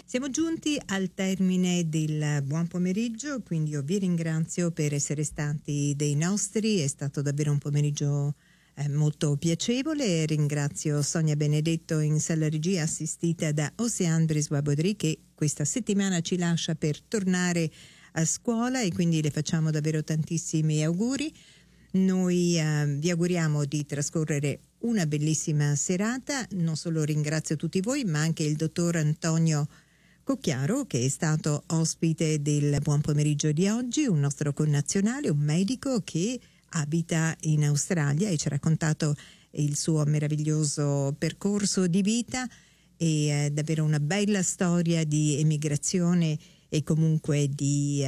Siamo giunti al termine del buon pomeriggio, quindi io vi ringrazio per essere stati dei nostri, è stato davvero un pomeriggio molto piacevole. Ringrazio Sonia Benedetto in sala regia assistita da Oceane Brisbois-Baudry, che questa settimana ci lascia per tornare a scuola e quindi le facciamo davvero tantissimi auguri. Noi vi auguriamo di trascorrere una bellissima serata. Non solo ringrazio tutti voi, ma anche il dottor Antonio Cocchiaro, che è stato ospite del buon pomeriggio di oggi, un nostro connazionale, un medico che abita in Australia e ci ha raccontato il suo meraviglioso percorso di vita e davvero una bella storia di emigrazione e comunque di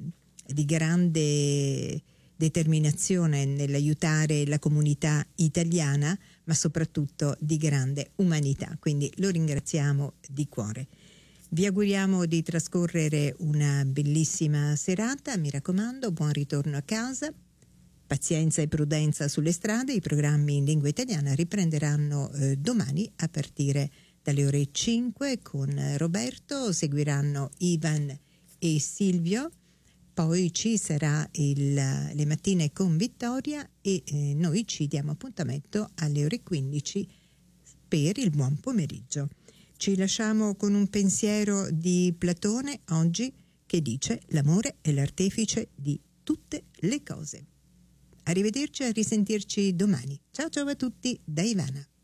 grande determinazione nell'aiutare la comunità italiana, ma soprattutto di grande umanità. Quindi lo ringraziamo di cuore. Vi auguriamo di trascorrere una bellissima serata, mi raccomando, buon ritorno a casa, pazienza e prudenza sulle strade. I programmi in lingua italiana riprenderanno domani a partire dalle ore 5 con Roberto, seguiranno Ivan e Silvio, poi ci sarà le mattine con Vittoria e noi ci diamo appuntamento alle ore 15 per il buon pomeriggio. Ci lasciamo con un pensiero di Platone oggi che dice: l'amore è l'artefice di tutte le cose. Arrivederci, a risentirci domani. Ciao ciao a tutti da Ivana.